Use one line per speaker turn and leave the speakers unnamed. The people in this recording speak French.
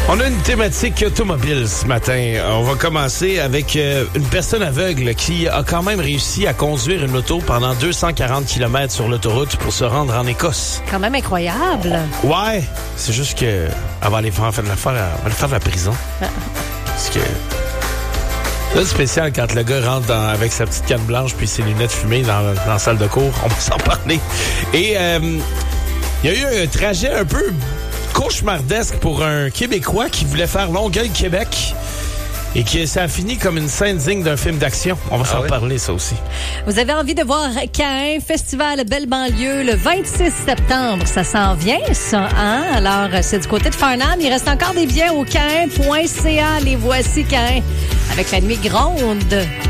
On a une thématique automobile ce matin. On va commencer avec une personne aveugle qui a quand même réussi à conduire une auto pendant 240 km sur l'autoroute pour se rendre en Écosse.
Quand même incroyable.
Ouais, c'est juste que elle va aller faire de la prison. Parce que c'est spécial quand le gars rentre avec sa petite canne blanche puis ses lunettes fumées dans la salle de cours. On va s'en parler. Et il y a eu un trajet un peu cauchemardesque pour un Québécois qui voulait faire Longueuil-Québec et que ça a fini comme une scène digne d'un film d'action. On va s'en parler, ça aussi.
Vous avez envie de voir Caïn, Festival Belle Banlieue, le 26 septembre. Ça s'en vient, ça, hein? Alors, c'est du côté de Farnham. Il reste encore des billets au caïn.ca. Les voici, Caïn, avec la nuit gronde.